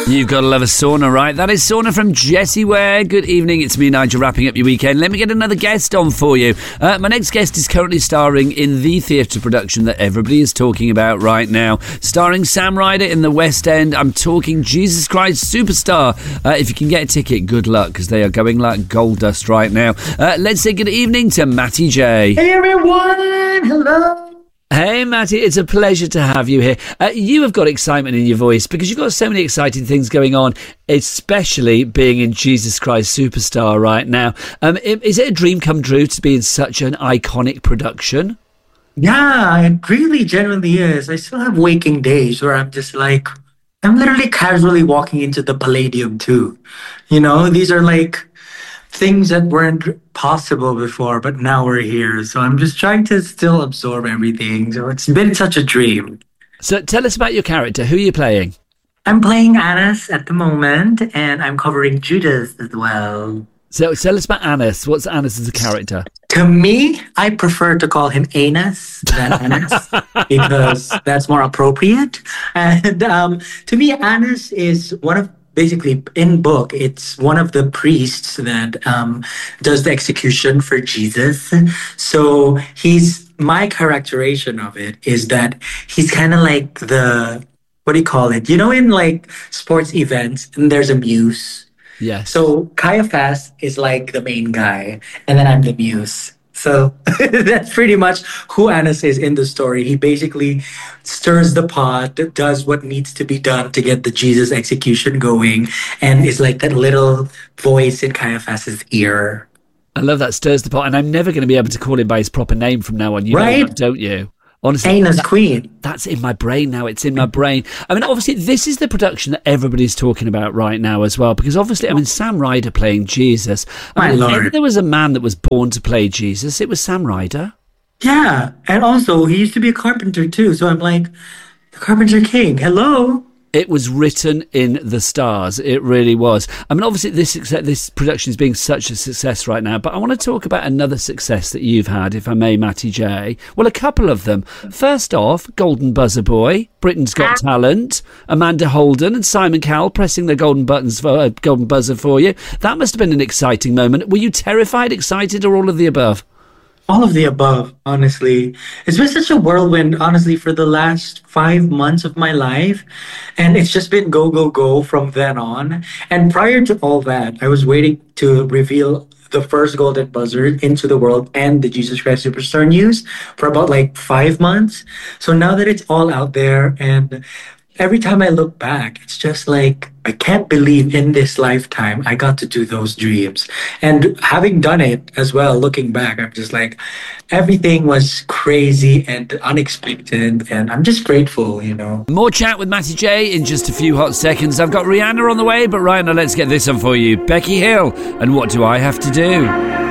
You've got to love a sauna, right? That is Sauna from Jessie Ware. Good evening, it's me, Nigel, wrapping up your weekend. Let me get another guest on for you. My next guest is currently starring in the theatre production that everybody is talking about right now. Starring Sam Ryder in the West End. I'm talking Jesus Christ Superstar. If you can get a ticket, good luck, because they are going like gold dust right now. Let's say good evening to Matty J. Hey everyone, hello. Hey Matty, it's a pleasure to have you here. You have got excitement in your voice because you've got so many exciting things going on, especially being in Jesus Christ Superstar right now. Is it a dream come true to be in such an iconic production? Yeah, it really genuinely is. I still have waking days where I'm just like, I'm literally casually walking into the Palladium too. You know, these are like things that weren't possible before, but now we're here. So I'm just trying to still absorb everything. So it's been such a dream. So tell us about your character. Who are you playing? I'm playing Annas at the moment, and I'm covering Judas as well. So tell us about Annas. What's Annas as a character? To me, I prefer to call him Anus than Annas because that's more appropriate. And to me, Annas is one of basically, in book, it's one of the priests that does the execution for Jesus. So my characterization of it is that he's kind of like what do you call it? You know, in like sports events, and there's a muse. Yes. So Caiaphas is like the main guy, and then I'm the muse. So that's pretty much who Annas is in the story. He basically stirs the pot, does what needs to be done to get the Jesus execution going, and is like that little voice in Caiaphas's ear. I love that, stirs the pot, and I'm never going to be able to call him by his proper name from now on. You know that, don't you? Honestly, Annas Queen. That's in my brain now. It's in my brain. I mean, obviously, this is the production that everybody's talking about right now as well, because obviously, I mean, Sam Ryder playing Jesus. I mean, if there was a man that was born to play Jesus, it was Sam Ryder. Yeah, and also, he used to be a carpenter too, so I'm like, the Carpenter King, hello? It was written in the stars. It really was. I mean, obviously, this production is being such a success right now, but I want to talk about another success that you've had, if I may, Matty J. Well, a couple of them. First off, Golden Buzzer Boy, Britain's Got Talent, Amanda Holden and Simon Cowell pressing the golden buzzer for you. That must have been an exciting moment. Were you terrified, excited, or all of the above? All of the above, honestly. It's been such a whirlwind, honestly, for the last 5 months of my life. And it's just been go, go, go from then on. And prior to all that, I was waiting to reveal the first Golden Buzzer into the world and the Jesus Christ Superstar news for about like 5 months. So now that it's all out there, and every time I look back, it's just like, I can't believe in this lifetime I got to do those dreams. And having done it as well, looking back, I'm just like, everything was crazy and unexpected, and I'm just grateful, you know. More chat with Matty J in just a few hot seconds. I've got Rihanna on the way, but Rihanna, let's get this on for you. Becky Hill, and What Do I Have to Do?